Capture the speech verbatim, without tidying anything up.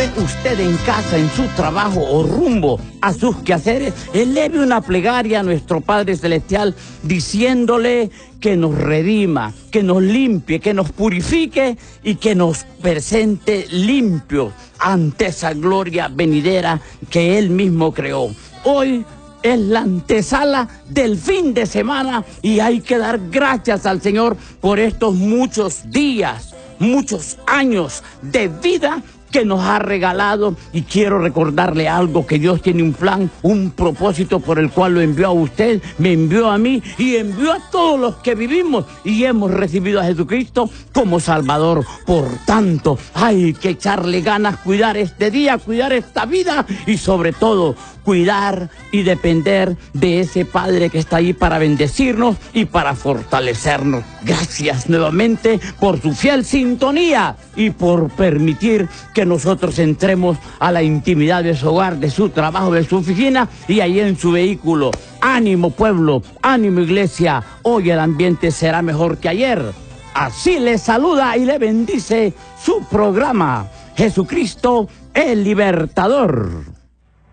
joven, usted en casa, en su trabajo o rumbo a sus quehaceres, eleve una plegaria a nuestro Padre Celestial diciéndole que nos redima, que nos limpie, que nos purifique y que nos presente limpios ante esa gloria venidera que Él mismo creó. Hoy es la antesala del fin de semana y hay que dar gracias al Señor por estos muchos días, muchos años de vida que nos ha regalado. Y quiero recordarle algo, que Dios tiene un plan, un propósito por el cual lo envió a usted, me envió a mí y envió a todos los que vivimos y hemos recibido a Jesucristo como Salvador. Por tanto, hay que echarle ganas, cuidar este día, cuidar esta vida y sobre todo cuidar y depender de ese Padre que está ahí para bendecirnos y para fortalecernos. Gracias nuevamente por su fiel sintonía y por permitir que nosotros entremos a la intimidad de su hogar, de su trabajo, de su oficina y ahí en su vehículo. Ánimo pueblo, ánimo iglesia, hoy el ambiente será mejor que ayer. Así le saluda y le bendice su programa, Jesucristo el Libertador.